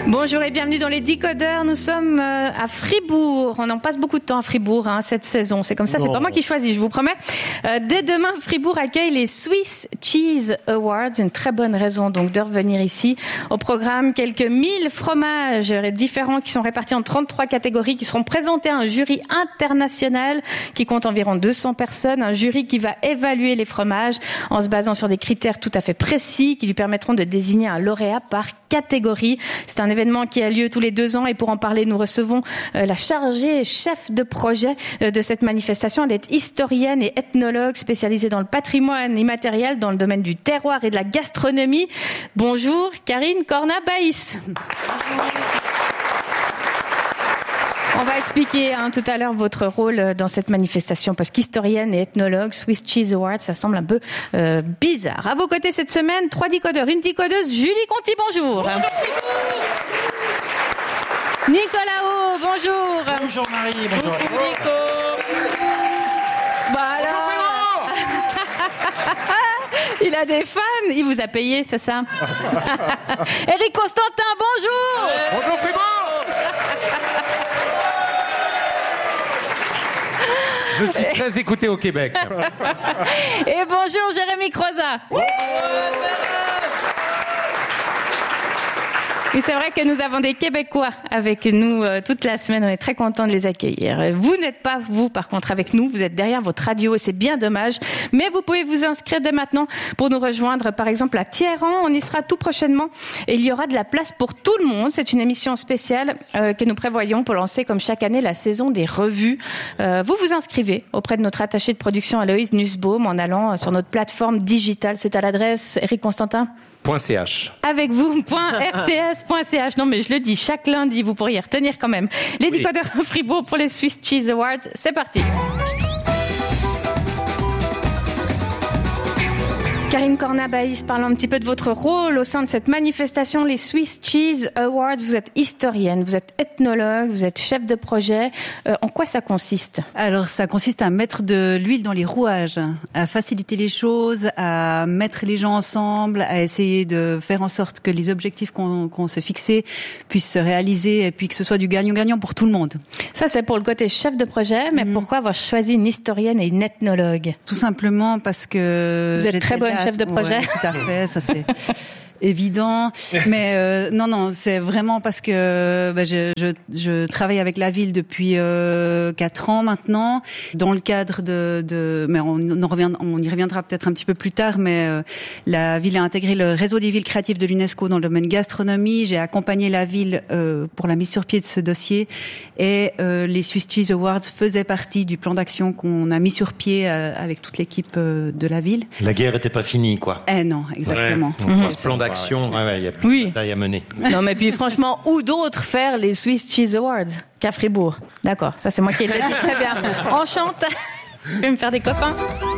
Bonjour et bienvenue dans les Décodeurs. Nous sommes à Fribourg. On en passe beaucoup de temps à Fribourg cette saison. C'est comme ça, c'est pas moi qui choisis, je vous promets. Dès demain, Fribourg accueille les Swiss Cheese Awards. Une très bonne raison donc de revenir ici. Au programme, quelques 1000 fromages différents qui sont répartis en 33 catégories qui seront présentés à un jury international qui compte environ 200 personnes. Un jury qui va évaluer les fromages en se basant sur des critères tout à fait précis qui lui permettront de désigner un lauréat par catégorie. C'est un événement qui a lieu tous les 2 ans et pour en parler, nous recevons la chargée chef de projet de cette manifestation. Elle est historienne et ethnologue spécialisée dans le patrimoine immatériel, dans le domaine du terroir et de la gastronomie. Bonjour, Karine Corna-Baïs. On va expliquer tout à l'heure votre rôle dans cette manifestation parce qu'historienne et ethnologue, Swiss Cheese Awards, ça semble un peu bizarre. À vos côtés cette semaine, 3 décodeurs, une décodeuse, Julie Conti, bonjour. Bonjour. Nicolas O, bonjour. Bonjour Marie, bonjour. Nico. Bah alors. Il a des fans, il vous a payé, c'est ça? Eric Constantin, bonjour. Bonjour Fribourg. Je suis très écouté au Québec. Et bonjour Jérémy Croza. Oui, c'est vrai que nous avons des Québécois avec nous toute la semaine. On est très contents de les accueillir. Vous n'êtes pas, vous, par contre, avec nous. Vous êtes derrière votre radio et c'est bien dommage. Mais vous pouvez vous inscrire dès maintenant pour nous rejoindre, par exemple, à Thierran. On y sera tout prochainement et il y aura de la place pour tout le monde. C'est une émission spéciale que nous prévoyons pour lancer, comme chaque année, la saison des revues. Vous vous inscrivez auprès de notre attaché de production, Aloïse Nussbaum, en allant sur notre plateforme digitale. C'est à l'adresse Eric Constantin. .ch. Avec vous, .rts.ch. Non, mais je le dis, chaque lundi, vous pourriez retenir quand même. Les décodeurs à Fribourg pour les Swiss Cheese Awards. C'est parti. Karine Corna-Baïs, parlons un petit peu de votre rôle au sein de cette manifestation, les Swiss Cheese Awards. Vous êtes historienne, vous êtes ethnologue, vous êtes chef de projet. En quoi ça consiste? Alors, ça consiste à mettre de l'huile dans les rouages, à faciliter les choses, à mettre les gens ensemble, à essayer de faire en sorte que les objectifs qu'on s'est fixés puissent se réaliser et puis que ce soit du gagnant-gagnant pour tout le monde. Ça, c'est pour le côté chef de projet, mais pourquoi avoir choisi une historienne et une ethnologue? Tout simplement parce que... Vous êtes très bonne chef de projet. Ouais, tout à fait, ça c'est évident. Mais non, c'est vraiment parce que je travaille avec la ville depuis 4 ans maintenant, dans le cadre mais on y reviendra peut-être un petit peu plus tard, mais la ville a intégré le réseau des villes créatives de l'UNESCO dans le domaine gastronomie. J'ai accompagné la ville pour la mise sur pied de ce dossier et les Swiss Cheese Awards faisaient partie du plan d'action qu'on a mis sur pied avec toute l'équipe de la ville. La guerre était pas finie, quoi. Non, exactement. Ouais. Ce plan d'action. Il y a plus de bataille à mener. Non, mais puis franchement, où d'autre faire les Swiss Cheese Awards qu'à Fribourg? D'accord, ça c'est moi qui l'ai dit. Très bien. Enchante. Je vais me faire des copains.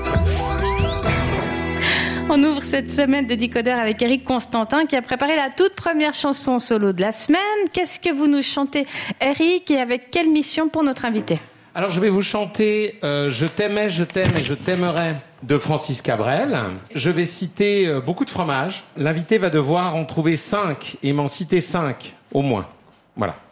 On ouvre cette semaine des décodeurs avec Eric Constantin qui a préparé la toute première chanson solo de la semaine. Qu'est-ce que vous nous chantez, Eric, et avec quelle mission pour notre invité? Alors je vais vous chanter Je t'aimais, je t'aime et je t'aimerai de Francis Cabrel. Je vais citer beaucoup de fromages. L'invité va devoir en trouver 5 et m'en citer 5 au moins. Voilà.